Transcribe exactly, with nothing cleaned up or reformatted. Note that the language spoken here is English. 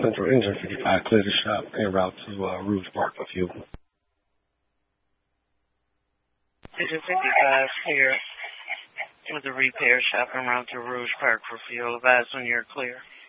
Central Engine fifty-five, clear the shop en route to uh, Rouge Park for fuel. Engine fifty-five, clear with the repair shop en route to Rouge Park for fuel. Advise when you're clear.